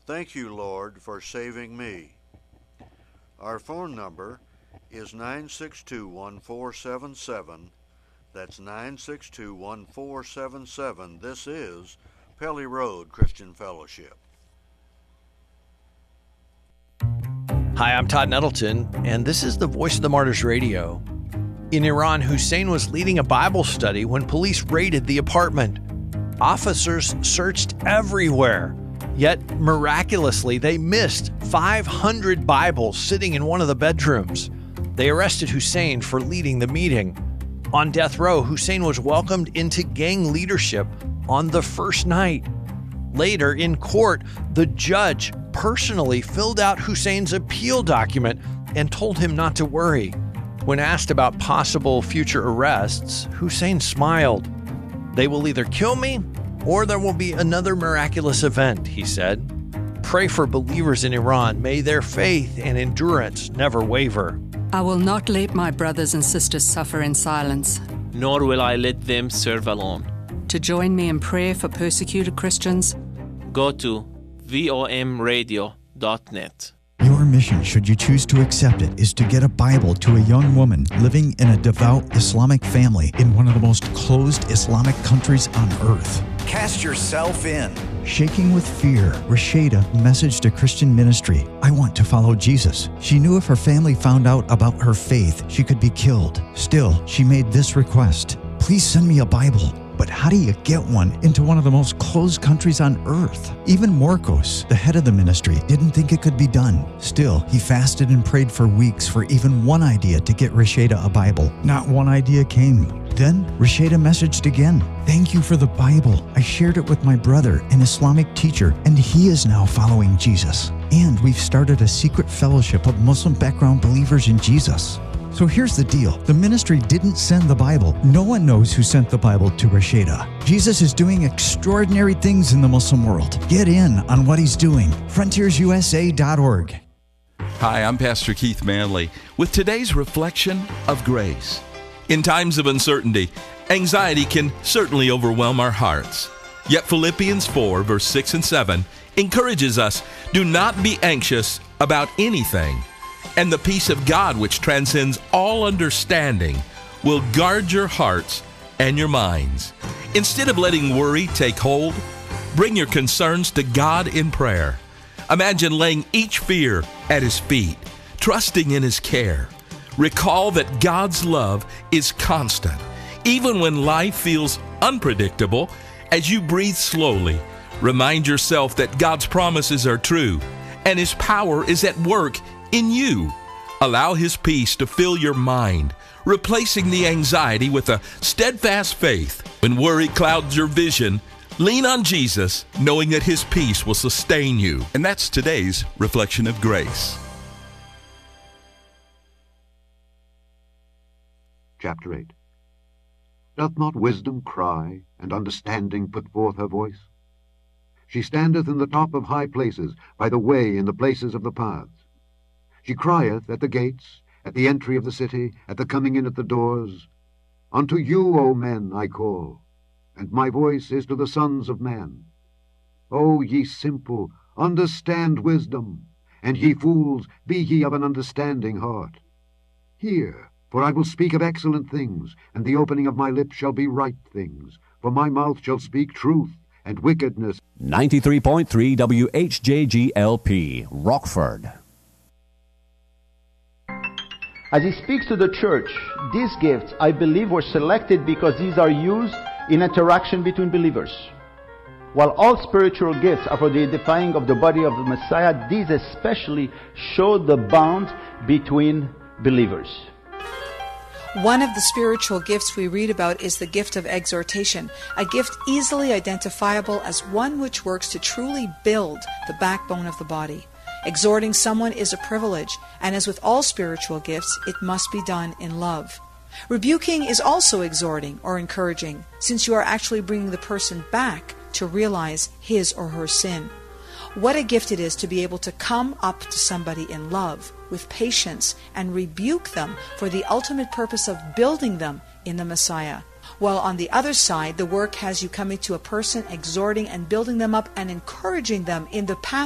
Thank you, Lord, for saving me. Our phone number is 962-1477. That's 962-1477. This is Pelly Road Christian Fellowship. Hi, I'm Todd Nettleton, and this is the Voice of the Martyrs Radio. In Iran, Hussein was leading a Bible study when police raided the apartment. Officers searched everywhere, yet miraculously they missed 500 Bibles sitting in one of the bedrooms. They arrested Hussein for leading the meeting. On death row, Hussein was welcomed into gang leadership on the first night. Later, in court, the judge personally filled out Hussein's appeal document and told him not to worry. When asked about possible future arrests, Hussein smiled. "They will either kill me or there will be another miraculous event," he said. Pray for believers in Iran. May their faith and endurance never waver. I will not let my brothers and sisters suffer in silence. Nor will I let them serve alone. To join me in prayer for persecuted Christians, Go to vomradio.net. Your mission, should you choose to accept it, is to get a Bible to a young woman living in a devout Islamic family in one of the most closed Islamic countries on earth. Cast yourself in. Shaking with fear, Rasheda messaged a Christian ministry, "I want to follow Jesus." She knew if her family found out about her faith, she could be killed. Still, she made this request, "Please send me a Bible." But how do you get one into one of the most closed countries on earth? Even Marcos, the head of the ministry, didn't think it could be done. Still, he fasted and prayed for weeks for even one idea to get Rasheda a Bible. Not one idea came. Then, Rasheda messaged again, "Thank you for the Bible. I shared it with my brother, an Islamic teacher, and he is now following Jesus. And we've started a secret fellowship of Muslim background believers in Jesus." So here's the deal. The ministry didn't send the Bible. No one knows who sent the Bible to Rasheda. Jesus is doing extraordinary things in the Muslim world. Get in on what he's doing. FrontiersUSA.org. Hi, I'm Pastor Keith Manley with today's reflection of grace. In times of uncertainty, anxiety can certainly overwhelm our hearts. Yet Philippians 4, verse 6 and 7 encourages us, "Do not be anxious about anything. And the peace of God, which transcends all understanding, will guard your hearts and your minds." Instead of letting worry take hold, bring your concerns to God in prayer. Imagine laying each fear at His feet, trusting in His care. Recall that God's love is constant. Even when life feels unpredictable, as you breathe slowly, remind yourself that God's promises are true and His power is at work in you. Allow His peace to fill your mind, replacing the anxiety with a steadfast faith. When worry clouds your vision, lean on Jesus, knowing that His peace will sustain you. And that's today's reflection of grace. Chapter 8. Doth not wisdom cry, and understanding put forth her voice? She standeth in the top of high places, by the way in the places of the paths. She crieth at the gates, at the entry of the city, at the coming in at the doors. Unto you, O men, I call, and my voice is to the sons of men. O ye simple, understand wisdom, and ye fools, be ye of an understanding heart. Hear, for I will speak of excellent things, and the opening of my lips shall be right things, for my mouth shall speak truth and wickedness. 93.3 WHJGLP, Rockford. As he speaks to the church, these gifts, I believe, were selected because these are used in interaction between believers. While all spiritual gifts are for the edifying of the body of the Messiah, these especially show the bond between believers. One of the spiritual gifts we read about is the gift of exhortation, a gift easily identifiable as one which works to truly build the backbone of the body. Exhorting someone is a privilege, and as with all spiritual gifts, it must be done in love. Rebuking is also exhorting or encouraging, since you are actually bringing the person back to realize his or her sin. What a gift it is to be able to come up to somebody in love, with patience, and rebuke them for the ultimate purpose of building them in the Messiah. While on the other side, the work has you coming to a person, exhorting and building them up and encouraging them in the path